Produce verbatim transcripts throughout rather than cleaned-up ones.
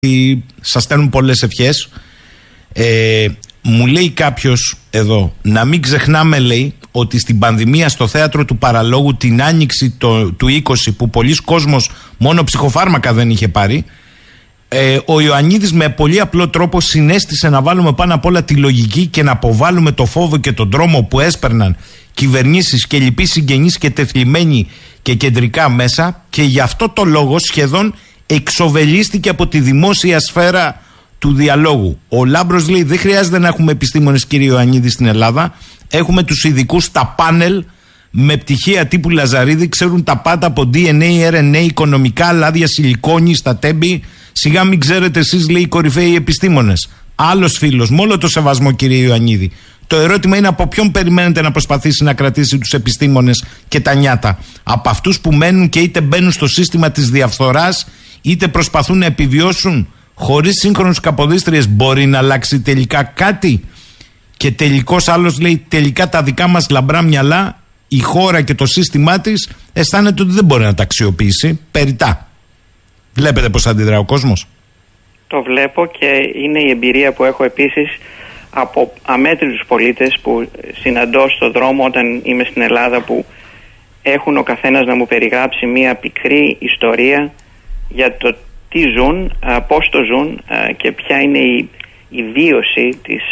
σας στέλνουν πολλές ευχές. Ε, μου λέει κάποιος εδώ, να μην ξεχνάμε, λέει, ότι στην πανδημία στο θέατρο του Παραλόγου την άνοιξη το, του είκοσι, που πολλοί κόσμος μόνο ψυχοφάρμακα δεν είχε πάρει, ε, ο Ιωαννίδης με πολύ απλό τρόπο συνέστησε να βάλουμε πάνω απ' όλα τη λογική και να αποβάλουμε το φόβο και τον τρόμο που έσπερναν κυβερνήσεις και λοιποί συγγενείς και τεθλιμμένοι και κεντρικά μέσα, και γι' αυτό το λόγο σχεδόν εξοβελίστηκε από τη δημόσια σφαίρα του διαλόγου. Ο Λάμπρος λέει, δεν χρειάζεται να έχουμε επιστήμονες, κύριε Ιωαννίδη, στην Ελλάδα. Έχουμε τους ειδικούς στα πάνελ με πτυχία τύπου Λαζαρίδη, ξέρουν τα πάντα από ντι εν έι, αρ εν έι, οικονομικά, λάδια σιλικόνη στα τέμπη. Σιγά μην ξέρετε εσείς, λέει, οι κορυφαίοι επιστήμονες. Άλλος φίλος, με όλο το σεβασμό, κύριε Ιωαννίδη, το ερώτημα είναι από ποιον περιμένετε να προσπαθήσει να κρατήσει τους επιστήμονες και τα νιάτα? Από αυτούς που μένουν και είτε μπαίνουν στο σύστημα της διαφθοράς, είτε προσπαθούν να επιβιώσουν? Χωρίς σύγχρονους καποδίστριες μπορεί να αλλάξει τελικά κάτι? Και τελικώς, άλλος λέει, τελικά τα δικά μας λαμπρά μυαλά, η χώρα και το σύστημά της αισθάνεται ότι δεν μπορεί να τα αξιοποιήσει. Περιτά. Βλέπετε πώς αντιδρά ο κόσμος? Το βλέπω, και είναι η εμπειρία που έχω επίσης από αμέτρητους πολίτες που συναντώ στον δρόμο όταν είμαι στην Ελλάδα, που έχουν ο καθένας να μου περιγράψει μία πικρή ιστορία για το τι ζουν, πώς το ζουν και ποια είναι η, η βίωση της,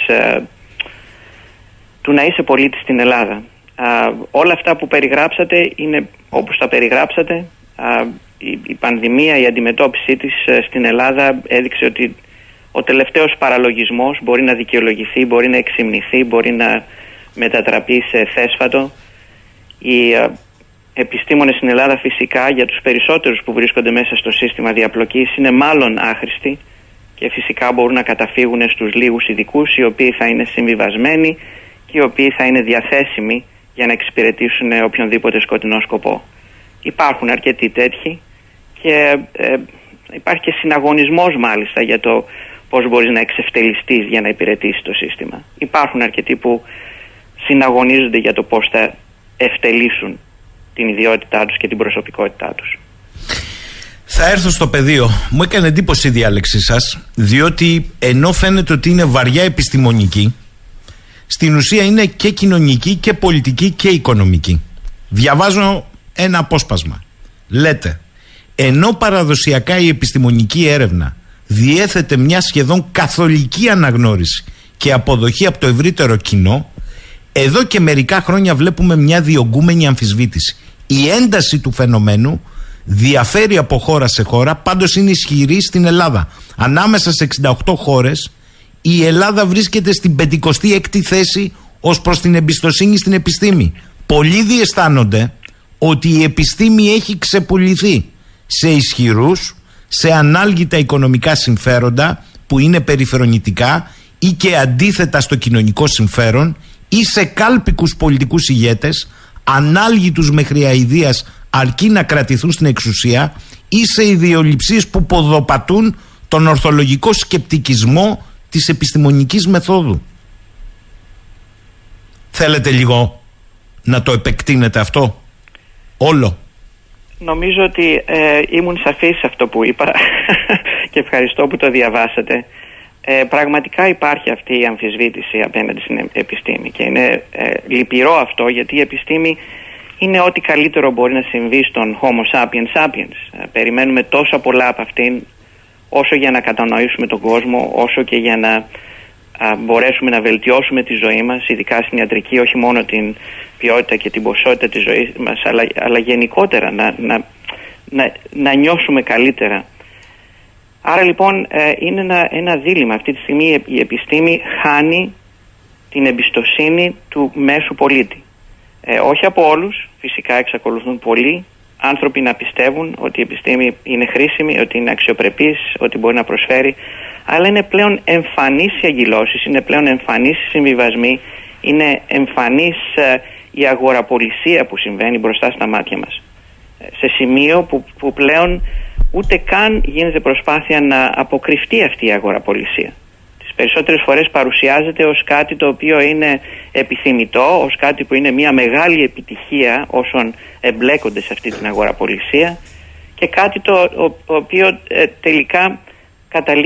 του να είσαι πολίτης στην Ελλάδα. Όλα αυτά που περιγράψατε είναι όπως τα περιγράψατε. Η, η πανδημία, η αντιμετώπιση της στην Ελλάδα έδειξε ότι ο τελευταίος παραλογισμός μπορεί να δικαιολογηθεί, μπορεί να εξυμνηθεί, μπορεί να μετατραπεί σε θέσφατο. Οι ε, επιστήμονες στην Ελλάδα, φυσικά, για τους περισσότερους που βρίσκονται μέσα στο σύστημα διαπλοκής, είναι μάλλον άχρηστοι, και φυσικά μπορούν να καταφύγουν στους λίγους ειδικούς, οι οποίοι θα είναι συμβιβασμένοι και οι οποίοι θα είναι διαθέσιμοι για να εξυπηρετήσουν οποιονδήποτε σκοτεινό σκοπό. Υπάρχουν αρκετοί τέτοιοι, και ε, υπάρχει και συναγωνισμός μάλιστα για το πώς μπορείς να εξευτελιστείς για να υπηρετήσεις το σύστημα. Υπάρχουν αρκετοί που συναγωνίζονται για το πώς θα ευτελίσουν την ιδιότητά τους και την προσωπικότητά τους. Θα έρθω στο πεδίο. Μου έκανε εντύπωση η διάλεξή σας, διότι ενώ φαίνεται ότι είναι βαριά επιστημονική, στην ουσία είναι και κοινωνική και πολιτική και οικονομική. Διαβάζω ένα απόσπασμα. Λέτε, ενώ παραδοσιακά η επιστημονική έρευνα διέθετε μια σχεδόν καθολική αναγνώριση και αποδοχή από το ευρύτερο κοινό, εδώ και μερικά χρόνια βλέπουμε μια διωγγούμενη αμφισβήτηση. Η ένταση του φαινομένου διαφέρει από χώρα σε χώρα, πάντως είναι ισχυρή στην Ελλάδα. Ανάμεσα σε εξήντα οκτώ χώρες, η Ελλάδα βρίσκεται στην πενηκοστή έκτη θέση ως προς την εμπιστοσύνη στην επιστήμη. Πολλοί διαισθάνονται ότι η επιστήμη έχει ξεπουληθεί σε ισχυρούς, σε ανάλγητα οικονομικά συμφέροντα που είναι περιφρονητικά ή και αντίθετα στο κοινωνικό συμφέρον, ή σε κάλπικους πολιτικούς ηγέτες, ανάλγητους μέχρι αηδίας αρκεί να κρατηθούν στην εξουσία, ή σε ιδεολειψίες που ποδοπατούν τον ορθολογικό σκεπτικισμό της επιστημονικής μεθόδου. Θέλετε λίγο να το επεκτείνετε αυτό όλο? Νομίζω ότι ε, ήμουν σαφής σε αυτό που είπα και ευχαριστώ που το διαβάσατε. Ε, πραγματικά υπάρχει αυτή η αμφισβήτηση απέναντι στην επιστήμη, και είναι ε, λυπηρό αυτό, γιατί η επιστήμη είναι ό,τι καλύτερο μπορεί να συμβεί στον Homo sapiens sapiens. Ε, περιμένουμε τόσα πολλά από αυτήν, όσο για να κατανοήσουμε τον κόσμο, όσο και για να α, μπορέσουμε να βελτιώσουμε τη ζωή μας, ειδικά στην ιατρική, όχι μόνο την ποιότητα και την ποσότητα της ζωής μας, αλλά, αλλά γενικότερα να, να, να, να νιώσουμε καλύτερα. Άρα λοιπόν ε, είναι ένα, ένα δίλημμα. Αυτή τη στιγμή η επιστήμη χάνει την εμπιστοσύνη του μέσου πολίτη. Ε, όχι από όλους, φυσικά εξακολουθούν πολλοί άνθρωποι να πιστεύουν ότι η επιστήμη είναι χρήσιμη, ότι είναι αξιοπρεπής, ότι μπορεί να προσφέρει, αλλά είναι πλέον εμφανείς οι αγκυλώσεις, είναι πλέον εμφανείς οι συμβιβασμοί, είναι εμφανής ε, η αγοραπολισία που συμβαίνει μπροστά στα μάτια μας. Ε, σε σημείο που, που πλέον ούτε καν γίνεται προσπάθεια να αποκρυφτεί αυτή η αγοραπολισία. Τις περισσότερες φορές παρουσιάζεται ως κάτι το οποίο είναι επιθυμητό, ως κάτι που είναι μια μεγάλη επιτυχία όσων εμπλέκονται σε αυτή την αγοραπολισία, και κάτι το ο, ο οποίο ε, τελικά καταλήγει